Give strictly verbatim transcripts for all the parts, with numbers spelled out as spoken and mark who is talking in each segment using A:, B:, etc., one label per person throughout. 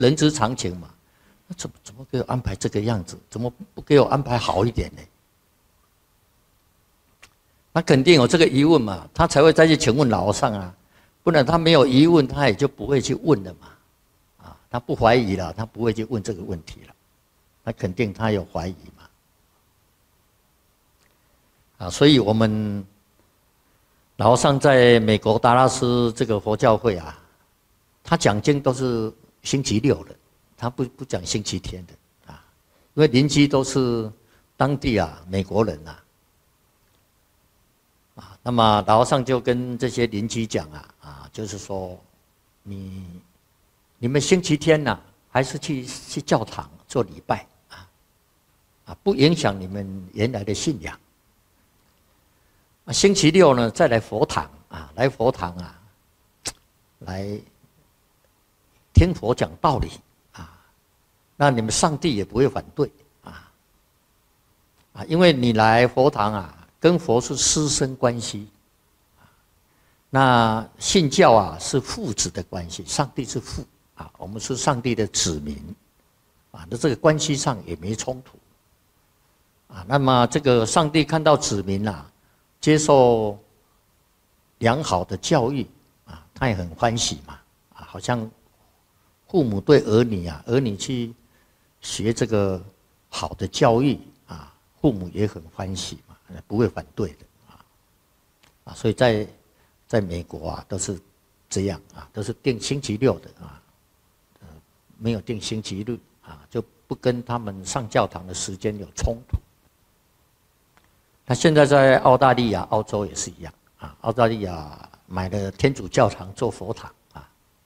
A: 人之常情嘛。那怎么怎么给我安排这个样子？怎么不给我安排好一点呢？他肯定有这个疑问嘛，他才会再去请问老和尚啊，不然他没有疑问，他也就不会去问了嘛。啊，他不怀疑了，他不会去问这个问题了。那肯定他有怀疑嘛。啊，所以我们老和尚在美国达拉斯这个佛教会啊，他讲经都是星期六的，他不不讲星期天的啊，因为邻居都是当地啊美国人呐。啊，那么老和尚就跟这些邻居讲啊，啊，就是说，你你们星期天呐、啊，还是去去教堂做礼拜啊，啊，不影响你们原来的信仰。啊，星期六呢，再来佛堂啊，来佛堂啊，来听佛讲道理啊，那你们上帝也不会反对啊，啊，因为你来佛堂啊。跟佛是师生关系，那信教啊是父子的关系，上帝是父啊，我们是上帝的子民啊，那这个关系上也没冲突啊。那么这个上帝看到子民啊接受良好的教育啊，他也很欢喜嘛啊，好像父母对儿女啊，儿女去学这个好的教育啊，父母也很欢喜嘛。不会反对的啊，啊，所以在在美国啊都是这样啊，都是定星期六的啊，呃，没有定星期日啊，就不跟他们上教堂的时间有冲突。那现在在澳大利亚、澳洲也是一样啊，澳大利亚买了天主教堂做佛堂啊，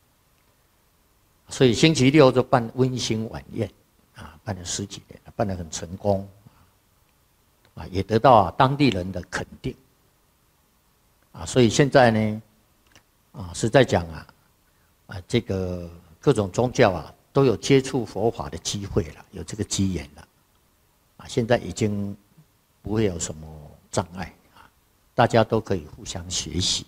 A: 所以星期六就办温馨晚宴啊，办了十几年，办得很成功。啊，也得到啊当地人的肯定，啊，所以现在呢，啊是在讲啊，啊这个各种宗教啊都有接触佛法的机会了，有这个机缘了，啊，现在已经不会有什么障碍啊，大家都可以互相学习，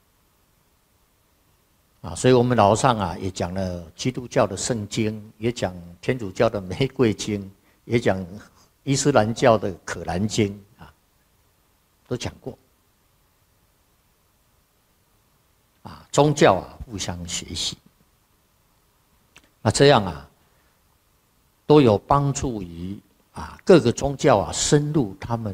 A: 啊，所以我们老和尚啊也讲了基督教的圣经，也讲天主教的玫瑰经，也讲。伊斯兰教的可兰经啊，都讲过啊，宗教啊互相学习，那这样啊，都有帮助于啊各个宗教啊深入他们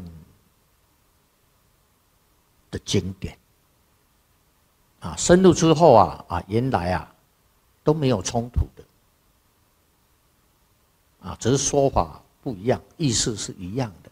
A: 的经典啊，深入之后啊啊原来啊都没有冲突的啊，只是说法。不一样，意思是一样的。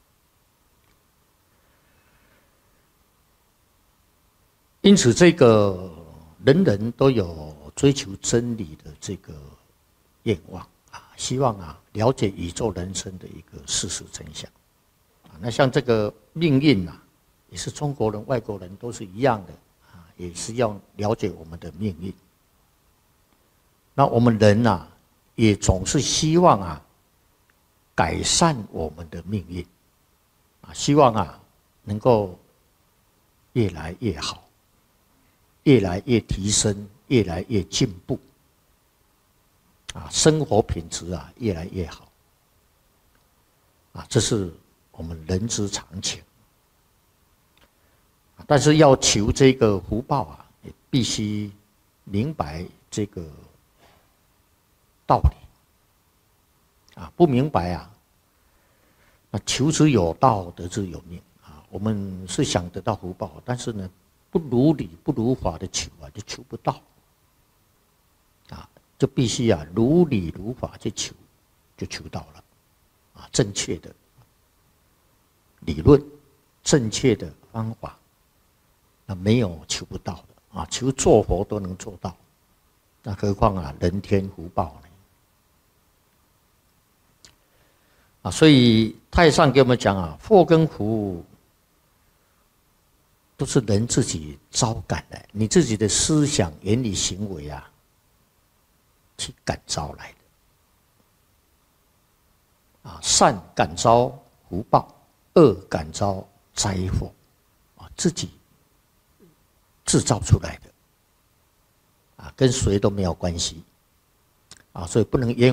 A: 因此，这个人人都有追求真理的这个愿望啊，希望啊了解宇宙人生的一个事实真相啊。那像这个命运啊，也是中国人、外国人都是一样的啊，也是要了解我们的命运。那我们人啊，也总是希望啊。改善我们的命运，啊，希望啊能够越来越好，越来越提升，越来越进步，啊，生活品质啊越来越好，啊，这是我们人之常情。但是要求这个福报啊，也必须明白这个道理。啊，不明白啊，那求之有道，得之有命啊。我们是想得到福报，但是呢，不如理、不如法的求啊，就求不到。啊，就必须啊，如理如法去求，就求到了。啊，正确的理论，正确的方法，那没有求不到的啊。求做佛都能做到，那何况啊，人天福报呢？啊，所以太上给我们讲啊，祸跟福都是人自己招感的，你自己的思想、言语、行为啊，去感召来的。啊，善感召福报，恶感召灾祸，啊，自己制造出来的，啊，跟谁都没有关系。 啊，所以不能冤